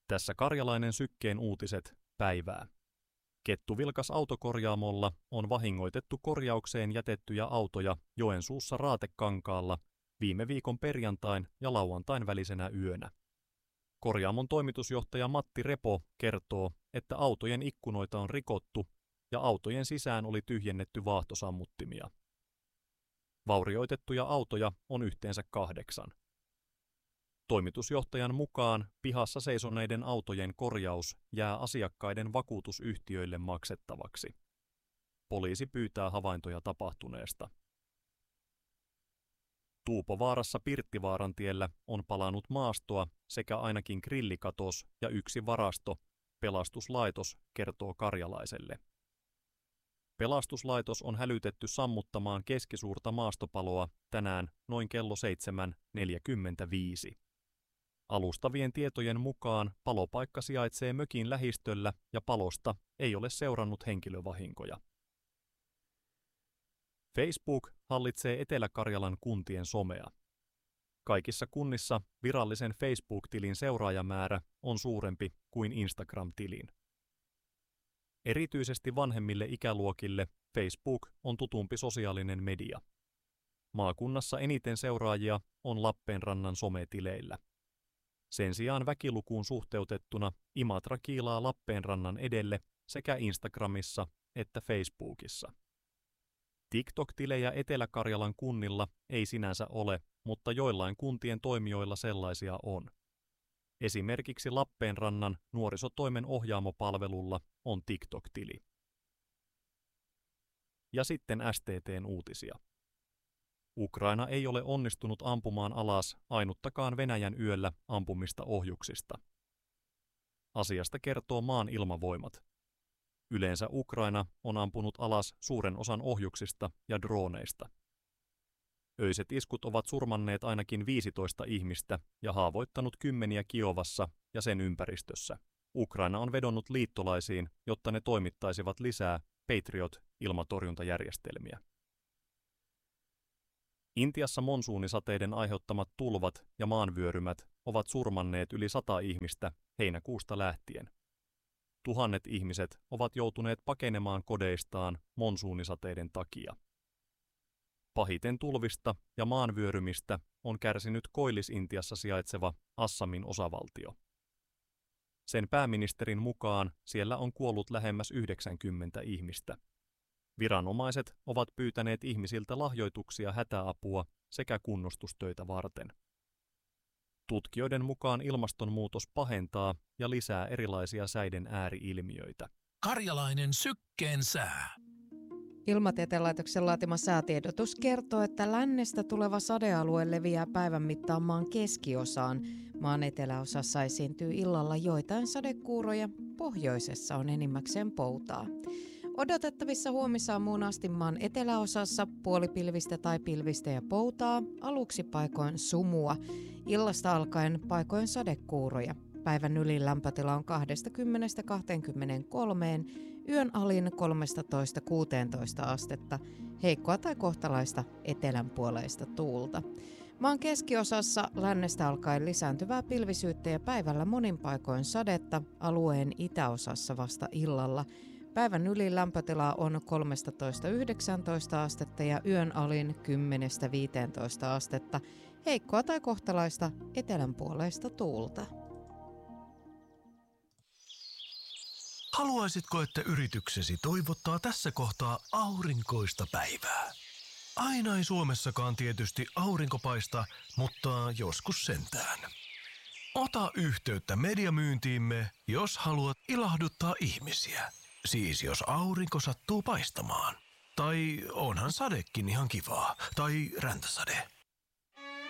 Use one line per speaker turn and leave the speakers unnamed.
Tässä Karjalainen Sykkeen uutiset päivää. Kettuvilkas autokorjaamolla on vahingoitettu korjaukseen jätettyjä autoja Joensuussa Raatekankaalla viime viikon perjantain ja lauantain välisenä yönä. Korjaamon toimitusjohtaja Matti Repo kertoo, että autojen ikkunoita on rikottu ja autojen sisään oli tyhjennetty vaahtosammuttimia. Vaurioitettuja autoja on yhteensä 8. Toimitusjohtajan mukaan pihassa seisoneiden autojen korjaus jää asiakkaiden vakuutusyhtiöille maksettavaksi. Poliisi pyytää havaintoja tapahtuneesta. Tuupovaarassa Pirttivaarantiellä on palanut maastoa sekä ainakin grillikatos ja yksi varasto, pelastuslaitos kertoo Karjalaiselle. Pelastuslaitos on hälytetty sammuttamaan keskisuurta maastopaloa tänään noin kello 7.45. Alustavien tietojen mukaan palopaikka sijaitsee mökin lähistöllä ja palosta ei ole seurannut henkilövahinkoja. Facebook hallitsee Etelä-Karjalan kuntien somea. Kaikissa kunnissa virallisen Facebook-tilin seuraajamäärä on suurempi kuin Instagram-tilin. Erityisesti vanhemmille ikäluokille Facebook on tutumpi sosiaalinen media. Maakunnassa eniten seuraajia on Lappeenrannan sometileillä. Sen sijaan väkilukuun suhteutettuna Imatra kiilaa Lappeenrannan edelle sekä Instagramissa että Facebookissa. TikTok-tilejä Etelä-Karjalan kunnilla ei sinänsä ole, mutta joillain kuntien toimijoilla sellaisia on. Esimerkiksi Lappeenrannan nuorisotoimen ohjaamopalvelulla on TikTok-tili. Ja sitten STT:n uutisia. Ukraina ei ole onnistunut ampumaan alas ainuttakaan Venäjän yöllä ampumista ohjuksista. Asiasta kertoo maan ilmavoimat. Yleensä Ukraina on ampunut alas suuren osan ohjuksista ja drooneista. Öiset iskut ovat surmanneet ainakin 15 ihmistä ja haavoittanut kymmeniä Kiovassa ja sen ympäristössä. Ukraina on vedonnut liittolaisiin, jotta ne toimittaisivat lisää Patriot-ilmatorjuntajärjestelmiä. Intiassa monsuunisateiden aiheuttamat tulvat ja maanvyörymät ovat surmanneet yli 100 ihmistä heinäkuusta lähtien. Tuhannet ihmiset ovat joutuneet pakenemaan kodeistaan monsuunisateiden takia. Pahiten tulvista ja maanvyörymistä on kärsinyt Koillis-Intiassa sijaitseva Assamin osavaltio. Sen pääministerin mukaan siellä on kuollut lähemmäs 90 ihmistä. Viranomaiset ovat pyytäneet ihmisiltä lahjoituksia hätäapua sekä kunnostustöitä varten. Tutkijoiden mukaan ilmastonmuutos pahentaa ja lisää erilaisia säiden ääriilmiöitä.
Karjalainen Sykkeen sää.
Ilmatieteen laitoksen laatima säätiedotus kertoo, että lännestä tuleva sadealue leviää päivän mittaan maan keskiosaan. Maan eteläosassa esiintyy illalla joitain sadekuuroja, pohjoisessa on enimmäkseen poutaa. Odotettavissa huomisaamuun asti maan eteläosassa puolipilvistä tai pilvistä ja poutaa, aluksi paikoin sumua. Illasta alkaen paikoin sadekuuroja. Päivän ylin lämpötila on 20–23, yön alin 13–16 astetta, heikkoa tai kohtalaista etelänpuoleista tuulta. Maan keskiosassa lännestä alkaen lisääntyvää pilvisyyttä ja päivällä monin paikoin sadetta, alueen itäosassa vasta illalla. Päivän ylin lämpötila on 13–19 astetta ja yön alin 10–15 astetta, heikkoa tai kohtalaista etelänpuoleista tuulta.
Haluaisitko, että yrityksesi toivottaa tässä kohtaa aurinkoista päivää? Aina ei Suomessakaan tietysti aurinko paista, mutta joskus sentään. Ota yhteyttä mediamyyntiimme, jos haluat ilahduttaa ihmisiä. Siis jos aurinko sattuu paistamaan. Tai onhan sadekin ihan kivaa. Tai räntäsade.